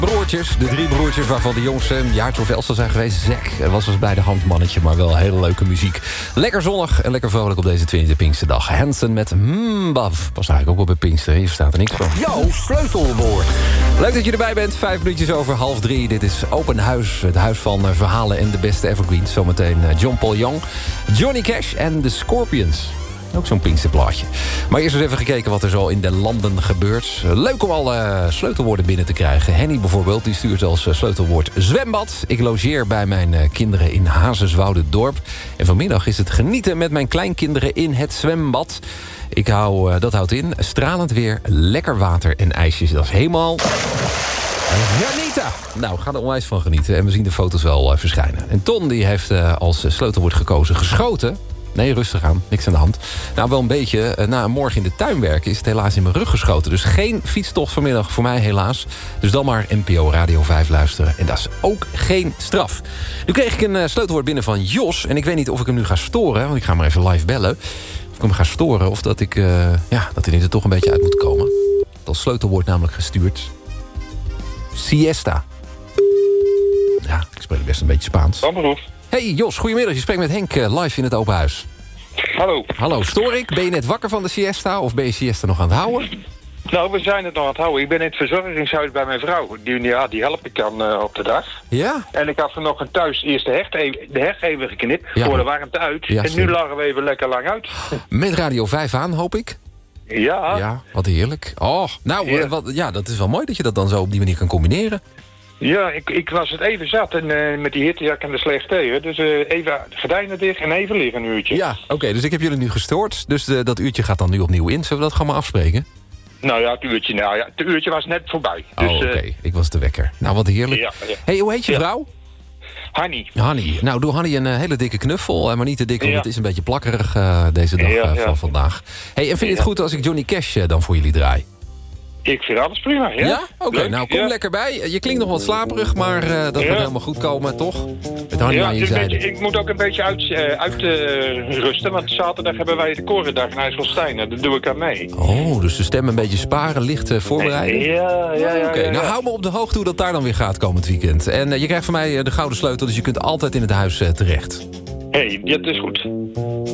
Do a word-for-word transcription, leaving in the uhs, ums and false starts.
Broertjes, de drie broertjes waarvan de jongste een jaartje of elf zal zijn geweest. Zack, het was dus bij de handmannetje, maar wel hele leuke muziek. Lekker zonnig en lekker vrolijk op deze twintigste Pinksterdag. Hansen met Mbav. Pas eigenlijk ook op bij Pinkster, hier staat er niks van. Jouw sleutelwoord. Leuk dat je erbij bent, vijf minuutjes over half drie. Dit is Open Huis, het huis van verhalen en de beste evergreens. Zometeen John Paul Young, Johnny Cash en de Scorpions. Ook zo'n Pinksterplaatje. Maar eerst eens even gekeken wat er zo in de landen gebeurt. Leuk om al uh, sleutelwoorden binnen te krijgen. Henny bijvoorbeeld, die stuurt als uh, sleutelwoord zwembad. Ik logeer bij mijn uh, kinderen in Hazeswoude-dorp. En vanmiddag is het genieten met mijn kleinkinderen in het zwembad. Ik hou, uh, dat houdt in, stralend weer, lekker water en ijsjes. Dat is helemaal... Janita! Nou, ga er onwijs van genieten. En we zien de foto's wel uh, verschijnen. En Ton die heeft uh, als sleutelwoord gekozen geschoten. Nee, rustig aan. Niks aan de hand. Nou, wel een beetje. Na een morgen in de tuin werken is het helaas in mijn rug geschoten. Dus geen fietstocht vanmiddag voor mij helaas. Dus dan maar N P O Radio vijf luisteren. En dat is ook geen straf. Nu kreeg ik een uh, sleutelwoord binnen van Jos. En ik weet niet of ik hem nu ga storen. Want ik ga maar even live bellen. Of ik hem ga storen. Of dat ik, uh, ja, dat hij er toch een beetje uit moet komen. Dat sleutelwoord namelijk gestuurd. Siesta. Ja, ik spreek best een beetje Spaans. Amberhoef. Hey Jos, goedemiddag. Je spreekt met Henk uh, live in het open huis. Hallo. Hallo, stoor ik? Ben je net wakker van de siesta of ben je siesta nog aan het houden? Nou, we zijn het nog aan het houden. Ik ben in het verzorgingshuis bij mijn vrouw. Die, ja, die help ik dan uh, op de dag. Ja? En ik had vanochtend thuis eerst de heg even, de heg even geknipt Ja. voor de warmte uit. Ja, en sorry. nu lagen we even lekker lang uit. Met Radio vijf aan, hoop ik? Ja. Ja, wat heerlijk. Oh, nou, Ja. uh, wat, ja, dat is wel mooi dat je dat dan zo op die manier kan combineren. Ja, ik, ik was het even zat en, uh, met die hittejak en de slecht tegen. Dus uh, even gordijnen dicht en even liggen een uurtje. Ja, oké, okay, dus ik heb jullie nu gestoord. Dus uh, dat uurtje gaat dan nu opnieuw in. Zullen we dat gewoon maar afspreken? Nou ja, het uurtje, nou ja, het uurtje was net voorbij. Oh, Dus, oké. uh, Okay. Ik was de wekker. Nou, wat heerlijk. Ja, ja. Hey, hoe heet je Ja. vrouw? Hanny. Hanny. Nou, doe Hanny een uh, hele dikke knuffel. Uh, maar niet te dik, want Ja. het is een beetje plakkerig uh, deze dag Ja, uh, ja. van vandaag. Hey, en vind je het Ja. goed als ik Johnny Cash uh, dan voor jullie draai? Ik vind alles prima, ja? Ja? Oké, okay, Leuk, nou kom ja. lekker bij. Je klinkt nog wat slaperig, maar uh, dat Ja. moet helemaal goed komen, toch? Met Hanny Ja, aan je het is een zijde. beetje, ik moet ook een beetje uitrusten, uit, uh, rusten, want zaterdag hebben wij de korendag in IJsselstein. En daar doe ik aan mee. Oh, dus de stem een beetje sparen, licht uh, voorbereiden? Ja, ja, ja. Oké, okay, ja, nou ja. hou me op de hoogte hoe dat daar dan weer gaat komend weekend. En uh, je krijgt van mij uh, de gouden sleutel, dus je kunt altijd in het huis uh, terecht. Hé, hey, dat is goed.